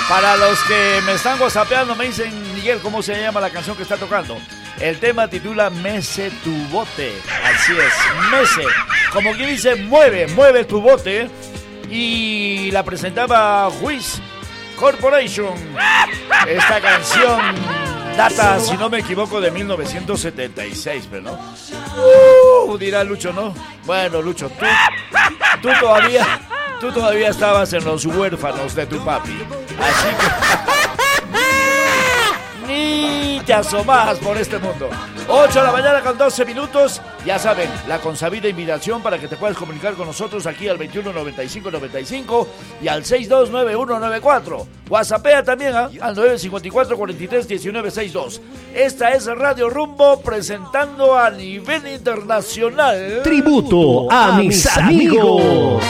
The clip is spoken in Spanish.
Para los que me están whatsappeando, me dicen, Miguel, ¿cómo se llama la canción que está tocando? El tema titula Mece tu bote. Así es, mece. Como quien dice, mueve tu bote. Y la presentaba Wiz Corporation. Esta canción data, si no me equivoco, de 1976, pero no. Dirá Lucho, ¿no? Bueno, Lucho, tú todavía estabas en los huérfanos de tu papi. Así que ni te asomas por este mundo. 8 de la mañana con 12 minutos. Ya saben, la consabida invitación para que te puedas comunicar con nosotros aquí al 219595 y al 629194. WhatsAppea también al 954-43-1962. Esta es Radio Rumbo presentando a nivel internacional Tributo a mis amigos.